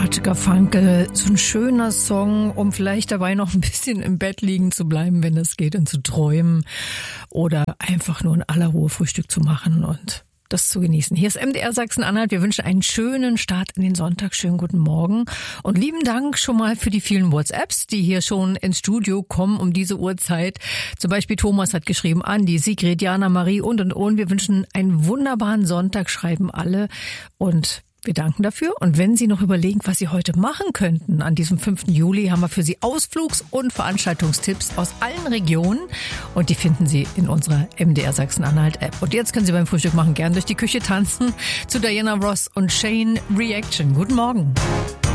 Art Garfunkel, so ein schöner Song, um vielleicht dabei noch ein bisschen im Bett liegen zu bleiben, wenn es geht, und zu träumen oder einfach nur in aller Ruhe Frühstück zu machen und das zu genießen. Hier ist MDR Sachsen-Anhalt. Wir wünschen einen schönen Start in den Sonntag. Schönen guten Morgen und lieben Dank schon mal für die vielen WhatsApps, die hier schon ins Studio kommen um diese Uhrzeit. Zum Beispiel Thomas hat geschrieben, Andi, Sigrid, Jana, Marie und. Wir wünschen einen wunderbaren Sonntag, schreiben alle, und wir danken dafür. Und wenn Sie noch überlegen, was Sie heute machen könnten, an diesem 5. Juli haben wir für Sie Ausflugs- und Veranstaltungstipps aus allen Regionen. Und die finden Sie in unserer MDR Sachsen-Anhalt-App. Und jetzt können Sie beim Frühstück machen gern durch die Küche tanzen zu Diana Ross und Shane Reaction. Guten Morgen.